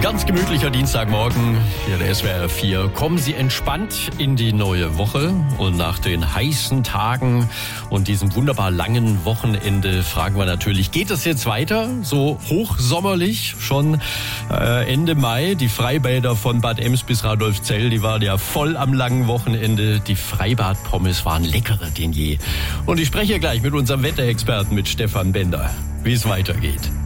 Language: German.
Ganz gemütlicher Dienstagmorgen hier der SWR 4. Kommen Sie entspannt in die neue Woche und nach den heißen Tagen und diesem wunderbar langen Wochenende fragen wir natürlich, geht es jetzt weiter? So hochsommerlich schon Ende Mai. Die Freibäder von Bad Ems bis Radolfzell, die waren ja voll am langen Wochenende. Die Freibadpommes waren leckerer denn je. Und ich spreche gleich mit unserem Wetterexperten, mit Stefan Bender, wie es weitergeht.